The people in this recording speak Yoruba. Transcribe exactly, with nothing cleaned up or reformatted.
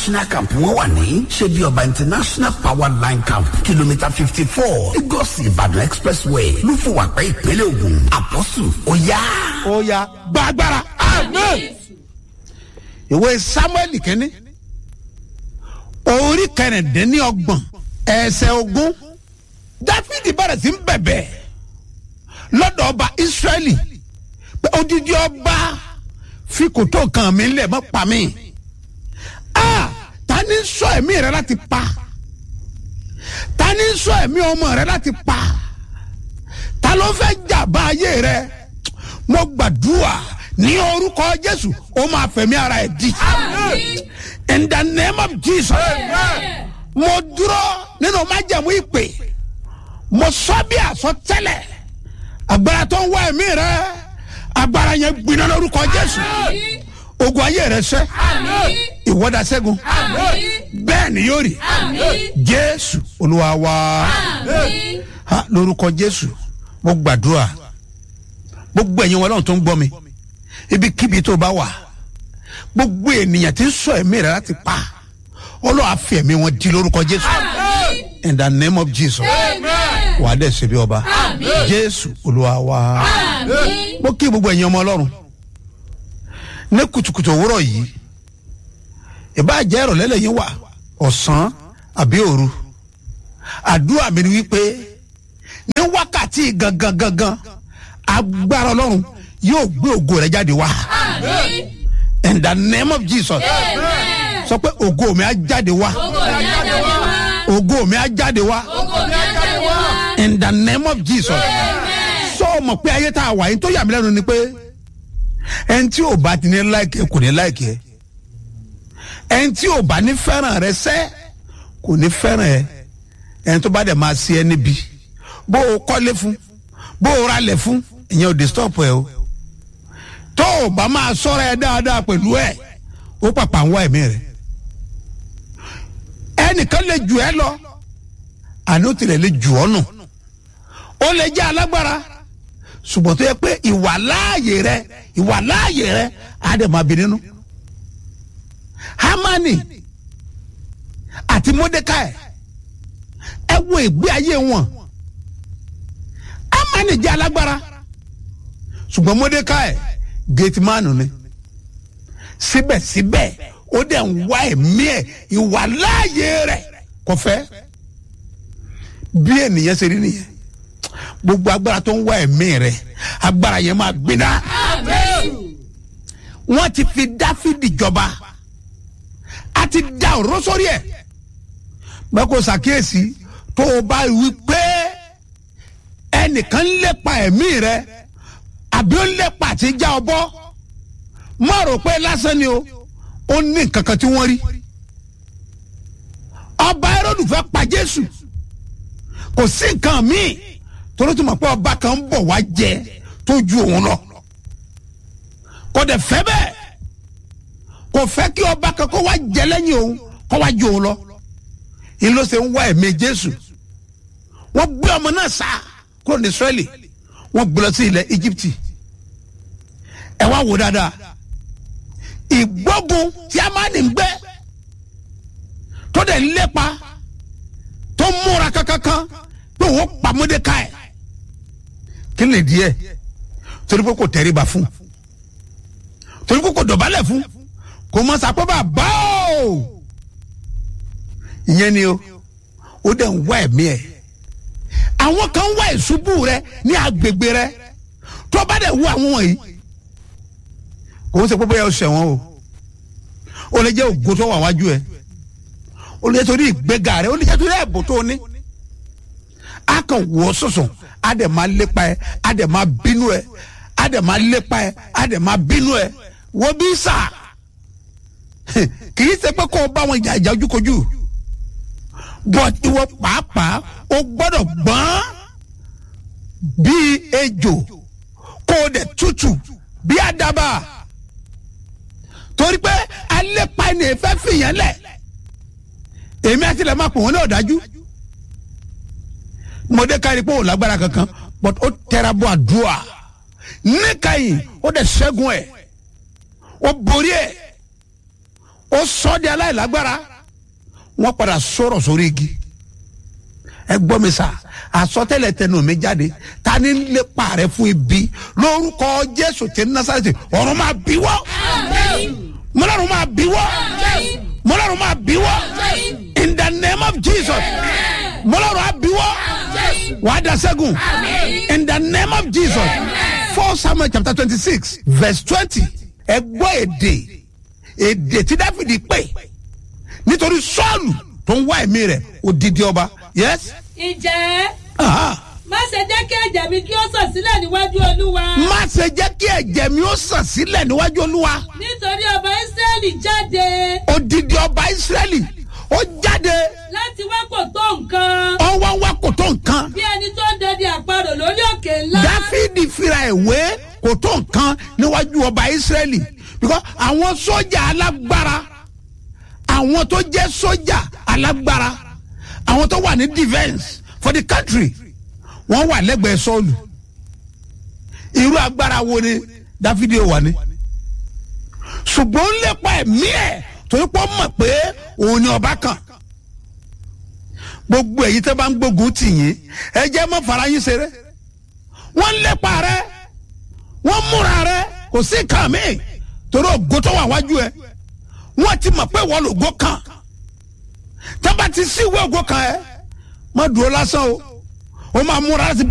international camp wọn wà ní ṣebí ọba international power line camp kìlómítà fifty four Lagos Ìbàdàn expressway lúfùwàpẹ́ ìpínlẹ̀ Ògùn. àpọ́sù ó yá. ó yá gbàgbára. amen. ìwé Samuel kẹ́ni orí kẹrìndínlọ́gbọ̀n ẹsẹ̀ ogún Dáfídì bẹ̀rẹ̀ sí ń bẹ̀bẹ̀ lọ́dọ̀ ọba Ísírẹ́lì pé odidi ọba fi kòtò kan mi lẹ̀ mọ́ pa mí. a ta ni sọ ẹ̀mí rẹ láti pa ta ni sọ ẹ̀mí ọmọ rẹ láti pa ta ló fẹ́ jàmbá ayé rẹ. mo gbàdúrà ní orúkọ Jésù ó máa fẹ̀mí ara ẹ̀ di. in the name of Jesus. mo dúró nínú májẹ̀mú ìpè mo sọ bí àsọtẹ́lẹ̀ agbára tó ń wá ẹ̀mí rẹ agbára yẹn gbiná lórúkọ Jésù. ogun ayé rẹ ṣẹ ìwọ́dà ṣẹ́gun bẹ́ẹ̀ ni yóò rí Jésù Olúwa wa. ha lórúkọ Jésù mo gbàdúrà gbogbo ẹ̀yin wọn lọ́run tó ń gbọ́ mi ibikíbi tó bá wà gbogbo ènìyàn tí ń sọ ẹ̀mí rẹ láti pa Ọlọ́run á fi ẹ̀mí wọn di lórúkọ Jésù. in the name of Jesus wà á dẹ̀ ṣe bí ọba Jésù Olúwa wa. mo kí gbogbo ẹ̀yin ọmọ Ọlọ́run ní kùtùkùtù òwúrọ̀ yìí ìbá jẹ́ ìrọ̀lẹ́ lẹ́yìn wà ọ̀sán àbí òru àdúrà mi ni wípé ní wákàtí gangan gangan agbára Ọlọ́run yóò gbé ògo rẹ̀ jáde wá. in the name of Jesus sọ pé ògo mi á jáde wá ògo mi á jáde wá in the name of Jesus. sọ mọ̀ pé ayé tá a wà yín tó yà mí lẹ́nu ni pé ẹni tí ò bá ti ní láìkẹ́ kò ní láìkẹ́ ẹni tí ò bá ní fẹ́ràn rẹ sẹ́ kò ní fẹ́ràn ẹ ẹni tó bá dẹ̀ máa ṣe ẹ níbi bó o kọ́lé fún bó o ralẹ̀ fún ìyẹn ò disturb ẹ o tó o bá máa sọ̀rọ̀ ẹ dáadáa pẹ̀lú ẹ ó pàpà ń wá ẹ̀mí rẹ ẹnìkan lè jù ẹ lọ àní ó tilẹ̀ lè jù ọ́ nù ó lè jẹ́ alágbára ṣùgbọ́n tó yẹ pé ìwà láàyè rẹ ìwà láàyè rẹ á dẹ̀ máa bí nínú. Hámánì àti Módékáì ẹ wo ìgbé ayé wọn. Hámánì jẹ́ alágbára ṣùgbọ́n Módékáì géètìmánù ni síbẹ̀síbẹ̀ ó dẹ̀ ń wá ẹ̀mí ẹ̀ ìwà láàyè rẹ̀ kò fẹ́ bí ènìyàn ṣe rí nìyẹn gbogbo agbára tó ń wá ẹ̀mí rẹ̀ agbára yẹn máa gbiná. wọ́n ti fi Dáfídì jọba a ti da òró sórí ẹ̀ bẹ́ẹ̀ kò ṣàkíyèsí tó o bá wí pé ẹnìkan ń lépa ẹ̀mí rẹ̀ àbí ó ń lépa àti já ọ bọ́ má rò pé lásán ni o ó ní nǹkan kan tí wọ́n rí. ọba Hẹ́rọ́dù fẹ́ pa Jésù kò sí nǹkan míì torí tó mọ̀ pé ọba kan ń bọ̀ wá jẹ tó ju òun lọ kò dẹ̀ fẹ́ bẹ́ẹ̀ kò fẹ́ kí ọba kan kó wá jẹ lẹ́yìn òun kó wá ju òun lọ ìlú ló ṣe ń wá ẹ̀mí Jésù wọ́n gbé ọmọ náà sá kúrò ní Ísírẹ́lì wọ́n gbé lọ sí ilẹ̀ Íjíbítì ẹ wá wò dáadáa ìgbógun tí Hámánì ń gbé tó dẹ̀ ń lépa tó múra kankankan pé wọ́n pa Módékáì kí lè díẹ̀ torí pé kò tẹríba fún torí pé kò dọ̀bálẹ̀ fún kò mọ sàpé bàbá o ìyẹn ni o ó dẹ̀ ń wá ẹ̀mí ẹ̀ àwọn kan wá ìṣubú rẹ ní agbègbè rẹ tó bá dẹ̀ wú àwọn wọ̀nyí kò ń ṣe pé bóyá o ṣẹ̀ wọ́n o ó lè jẹ́ ògo tó wà wájú ẹ ó lè jẹ́ torí ìgbéga rẹ ó lè jẹ́ torí ẹ̀bùn tó ní a kàn wọ́ sọ̀sọ̀ a dẹ̀ máa lépa ẹ a dẹ̀ máa bínú ẹ a dẹ̀ máa lépa ẹ a dẹ̀ máa bínú ẹ wo bí sà kì í ṣe pé kó o bá wọn ìjà ìjà ojúkojú but ìwọ pàápàá o gbọ́dọ̀ gbọ́n bíi ejò kó o dẹ̀ tútù bí àdàbà torí pé alépa ẹni ìfẹ́ fìyàn lẹ̀ èmi àti ilẹ̀ máa pò wọ́n ní ọ̀dájú Módékáì pé ò lágbára kankan but ó tẹra bọ àdúrà níkàyìn ó dẹ̀ ṣẹ́gun ẹ̀ ó borí ẹ̀ ó ó sọ di aláìlágbára wọ́n padà sọ̀rọ̀ sórí igi. ẹ gbọ́ mi sà, àsọtẹ́lẹ̀ tẹnu mi jáde, ta ni lè parẹ́ fún ibi lórúkọ Jésù tí Násárẹ́tì, ọ̀run máa bí wọ́, mọ́lọ́run máa bí wọ́, mọ́lọ́run máa bí wọ́, in the name of Jesus, mọ́lọ́run á bí wọ́, wàá da ṣẹ́gun, in the name of Jesus. First Samuel chapter twenty-six verse twenty, ẹ gbọ́ èdè èdè tí Dáfídì pè nítorí Sọ́ọ̀lù tó ń wá ẹ̀mí rẹ̀ odidi ọba. Yes. Ǹjẹ́ Aha. má ṣe jẹ́ kí ẹ̀jẹ̀ mi kí ó sàn sílẹ̀ níwájú Olúwa. Má ṣe jẹ́ kí ẹ̀jẹ̀ mi ó sàn sílẹ̀ níwájú Olúwa. Nítorí ọba Ísírẹ́lì jáde. Odidi ọba Ísírẹ́lì ó jáde. Láti wá kò tó nǹkan. Ó wá wá kò tó nǹkan. Bí ẹni tó ń dẹdẹ àparò lórí òkè ńlá. Dáfídì fira ìwé kò tó nǹkan níwájú ọba Ísírẹ́lì. Because àwọn sójà alágbára, àwọn tó jẹ́ sójà alágbára, àwọn tó wà ní defence for the country, wọ́n wà lẹ́gbẹ̀ẹ́ Sọ́ọ̀lù. Irú agbára wo ni Dáfídì wà ní? Ṣùgbọ́n ó lépa ẹ̀mí ẹ̀ torí pé ó mọ̀ pé òun ni ọba kan. Gbogbo èyí tó bá ń gbógun tì yín, ẹ jẹ́ mọ́ fara yín ṣeré. Wọ́n lépa rẹ, wọ́n múra rẹ, kò sí kàn mí torí ògo tó wà wájú ẹ. Wọ́n ti mọ̀ pé wọ́n lògo kan. Tábà ti sí ìwé ògo kan ẹ, má dúró lásán o, ó máa múra láti